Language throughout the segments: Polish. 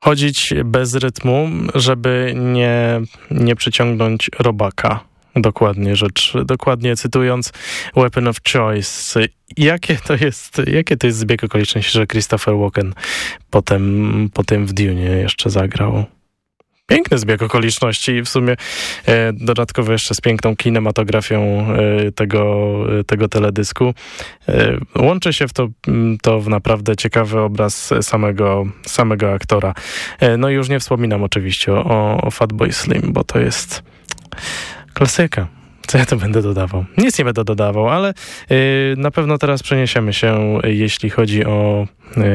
chodzić bez rytmu, żeby nie przyciągnąć robaka. Dokładnie cytując Weapon of Choice. Jakie to jest zbieg okoliczności, że Christopher Walken potem w Dune jeszcze zagrał? Piękny zbieg okoliczności i w sumie dodatkowo jeszcze z piękną kinematografią tego teledysku. Łączy się w to w naprawdę ciekawy obraz samego aktora. No i już nie wspominam oczywiście o Fatboy Slim, bo to jest klasyka. Co ja to będę dodawał? Nic nie będę dodawał, ale na pewno teraz przeniesiemy się, jeśli chodzi o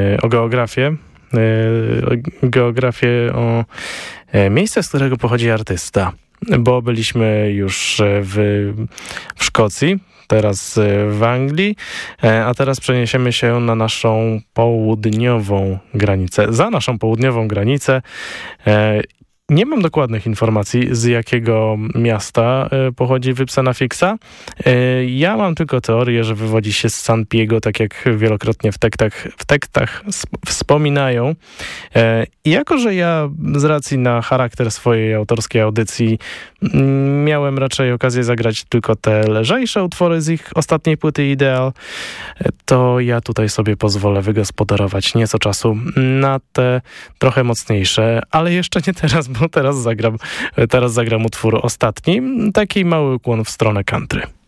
geografię, o miejsce, z którego pochodzi artysta. Bo byliśmy już w Szkocji, teraz w Anglii, a teraz przeniesiemy się na naszą południową granicę. Za naszą południową granicę nie mam dokładnych informacji, z jakiego miasta pochodzi Wypsana Fixa. Ja mam tylko teorię, że wywodzi się z San Diego, tak jak wielokrotnie w tekstach wspominają. I jako, że ja z racji na charakter swojej autorskiej audycji miałem raczej okazję zagrać tylko te lżejsze utwory z ich ostatniej płyty Ideal, to ja tutaj sobie pozwolę wygospodarować nieco czasu na te trochę mocniejsze, ale jeszcze nie teraz, bo teraz zagram utwór ostatni, taki mały ukłon w stronę country.